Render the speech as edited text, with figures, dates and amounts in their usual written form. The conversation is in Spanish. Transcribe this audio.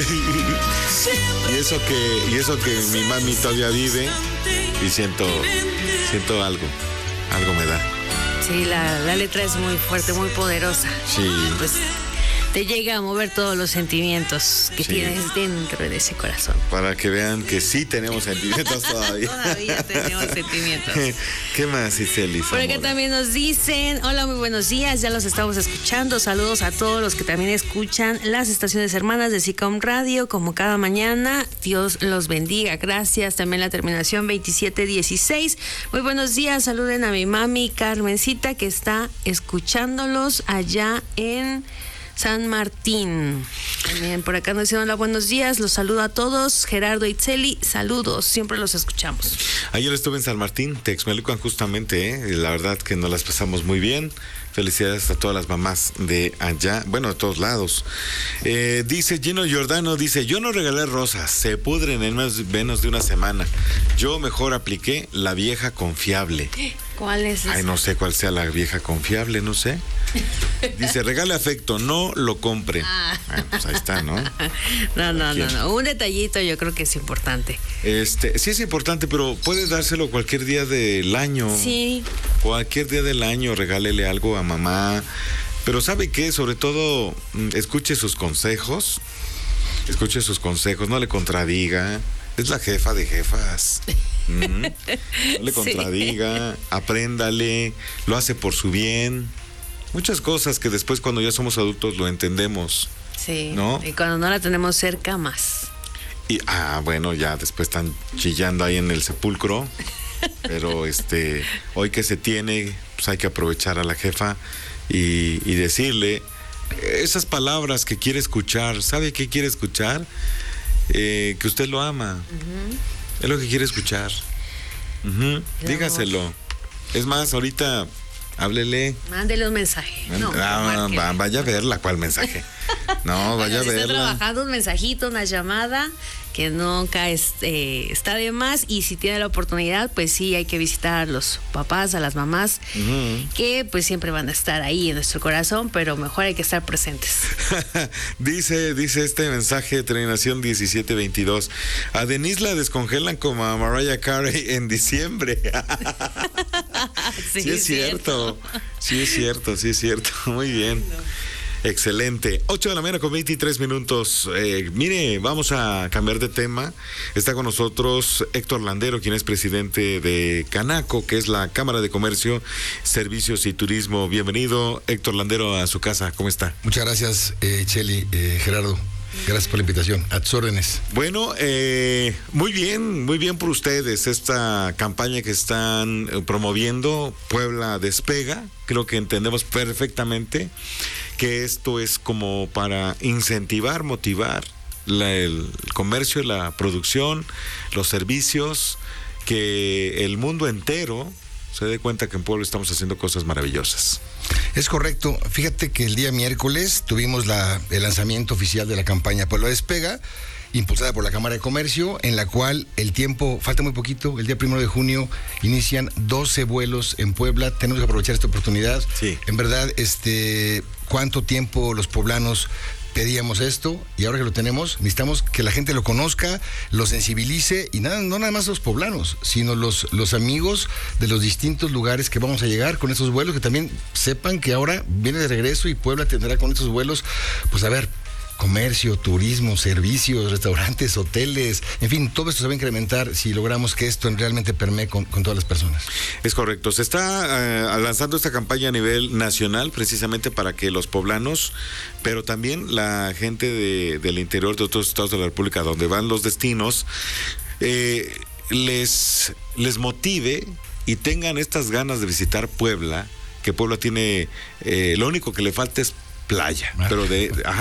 Y eso que mi mami todavía vive y siento algo me da. Sí, la letra es muy fuerte, muy poderosa. Sí. Pues te llega a mover todos los sentimientos que tienes dentro de ese corazón. Para que vean que sí tenemos sentimientos todavía. Todavía tenemos sentimientos. ¿Qué más, Iseli? Por acá también nos dicen, hola, muy buenos días, ya los estamos escuchando. Saludos a todos los que también escuchan las estaciones hermanas de SICOM Radio, como cada mañana. Dios los bendiga. Gracias. También la terminación 2716. Muy buenos días. Saluden a mi mami Carmencita, que está escuchándolos allá en San Martín. También por acá nos dicen hola, buenos días, los saludo a todos. Gerardo Itzeli, saludos, siempre los escuchamos. Ayer estuve en San Martín, Texmelucan justamente, la verdad que nos las pasamos muy bien. Felicidades a todas las mamás de allá, bueno, de todos lados. Dice Gino Giordano, dice, yo no regalé rosas, se pudren en menos de una semana. Yo mejor apliqué la vieja confiable. ¿Cuál es esa? Ay, no sé cuál sea la vieja confiable, no sé. Dice, regale afecto, no lo compre. Bueno, pues ahí está, ¿no? No. Un detallito yo creo que es importante. Sí es importante, pero puede dárselo cualquier día del año. Sí. Cualquier día del año, regálele algo a mamá. Pero ¿sabe qué? Sobre todo, escuche sus consejos. No le contradiga. Es la jefa de jefas. No le contradiga, apréndale, lo hace por su bien. Muchas cosas que después cuando ya somos adultos lo entendemos. Sí, ¿no? Y cuando no la tenemos cerca más. Y bueno, ya después están chillando ahí en el sepulcro. Pero hoy que se tiene, pues hay que aprovechar a la jefa y decirle esas palabras que quiere escuchar. ¿Sabe qué quiere escuchar? Que usted lo ama. Es lo que quiere escuchar. Dígaselo. Es más, ahorita háblele. Mándele un mensaje. Vaya a verla, ¿cuál mensaje? No, vaya a verla. Está trabajando un mensajito, una llamada, que nunca está de más. Y si tiene la oportunidad, pues sí, hay que visitar a los papás, a las mamás, que pues siempre van a estar ahí en nuestro corazón, pero mejor hay que estar presentes. Dice este mensaje de terminación 1722. A Denise la descongelan como a Mariah Carey en diciembre. Sí es cierto. Sí es cierto. Muy bien. Excelente. 8:23 a.m. Mire, vamos a cambiar de tema. Está con nosotros Héctor Landero, quien es presidente de Canaco, que es la Cámara de Comercio, Servicios y Turismo. Bienvenido, Héctor Landero, a su casa. ¿Cómo está? Muchas gracias, Cheli, Gerardo. Gracias por la invitación. A tus órdenes. Bueno, muy bien por ustedes. Esta campaña que están promoviendo, Puebla Despega, creo que entendemos perfectamente que esto es como para incentivar, motivar el comercio, la producción, los servicios, que el mundo entero se dé cuenta que en Puebla estamos haciendo cosas maravillosas. Es correcto. Fíjate que el día miércoles tuvimos el lanzamiento oficial de la campaña Puebla Despega, impulsada por la Cámara de Comercio, en la cual el tiempo, falta muy poquito, el día 1 de junio inician 12 vuelos en Puebla. Tenemos que aprovechar esta oportunidad. Sí. En verdad, cuánto tiempo los poblanos pedíamos esto, y ahora que lo tenemos, necesitamos que la gente lo conozca, lo sensibilice, y no nada más los poblanos, sino los amigos de los distintos lugares que vamos a llegar con estos vuelos, que también sepan que ahora viene de regreso y Puebla tendrá con estos vuelos, pues a ver, comercio, turismo, servicios, restaurantes, hoteles, en fin, todo esto se va a incrementar si logramos que esto realmente permee con todas las personas. Es correcto, se está lanzando esta campaña a nivel nacional precisamente para que los poblanos, pero también la gente del interior de otros estados de la República donde van los destinos, les motive y tengan estas ganas de visitar Puebla, que Puebla tiene, lo único que le falta es playa, pero